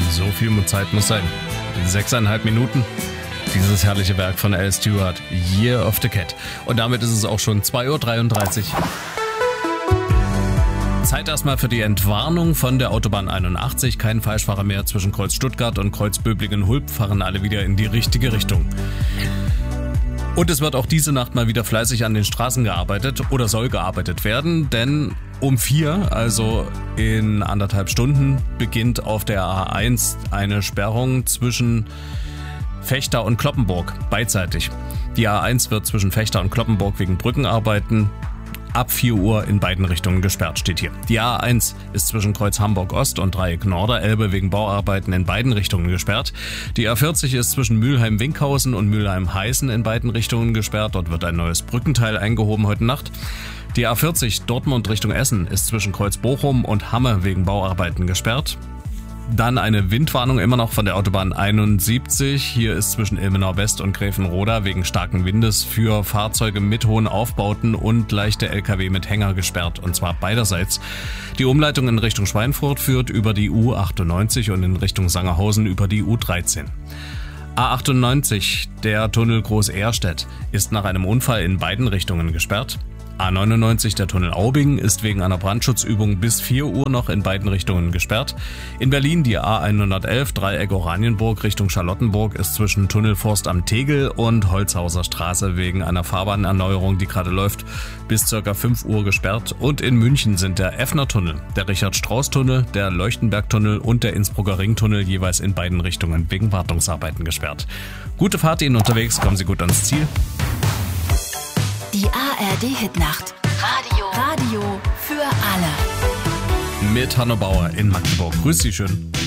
So viel Zeit muss sein. 6,5 Minuten. Dieses herrliche Werk von Al Stewart, Year of the Cat. Und damit ist es auch schon 2:33 Uhr. Zeit erstmal für die Entwarnung von der Autobahn 81. Kein Falschfahrer mehr zwischen Kreuz Stuttgart und Kreuz Böblingen-Hulb, fahren alle wieder in die richtige Richtung. Und es wird auch diese Nacht mal wieder fleißig an den Straßen gearbeitet oder soll gearbeitet werden, denn um 4, also in 1,5 Stunden, beginnt auf der A1 eine Sperrung zwischen Vechta und Cloppenburg, beidseitig. Die A1 wird zwischen Vechta und Cloppenburg wegen Brückenarbeiten ab 4 Uhr in beiden Richtungen gesperrt, steht hier. Die A1 ist zwischen Kreuz Hamburg Ost und Dreieck Norderelbe wegen Bauarbeiten in beiden Richtungen gesperrt. Die A40 ist zwischen Mülheim-Winkhausen und Mülheim-Heißen in beiden Richtungen gesperrt. Dort wird ein neues Brückenteil eingehoben heute Nacht. Die A40 Dortmund Richtung Essen ist zwischen Kreuz Bochum und Hamme wegen Bauarbeiten gesperrt. Dann eine Windwarnung immer noch von der Autobahn 71. Hier ist zwischen Ilmenau West und Gräfenroda wegen starken Windes für Fahrzeuge mit hohen Aufbauten und leichte LKW mit Hänger gesperrt, und zwar beiderseits. Die Umleitung in Richtung Schweinfurt führt über die U98 und in Richtung Sangerhausen über die U13. A98, der Tunnel Groß-Ehrstedt, ist nach einem Unfall in beiden Richtungen gesperrt. A99, der Tunnel Aubing, ist wegen einer Brandschutzübung bis 4 Uhr noch in beiden Richtungen gesperrt. In Berlin die A111, Dreieck Oranienburg Richtung Charlottenburg, ist zwischen Tunnel Forst am Tegel und Holzhauser Straße wegen einer Fahrbahnerneuerung, die gerade läuft, bis ca. 5 Uhr gesperrt. Und in München sind der Effner-Tunnel, der Richard-Strauß-Tunnel, der Leuchtenberg-Tunnel und der Innsbrucker Ringtunnel jeweils in beiden Richtungen wegen Wartungsarbeiten gesperrt. Gute Fahrt Ihnen unterwegs, kommen Sie gut ans Ziel. Die ARD-Hitnacht. Radio für alle. Mit Hanno Bauer in Magdeburg. Grüß Sie schön.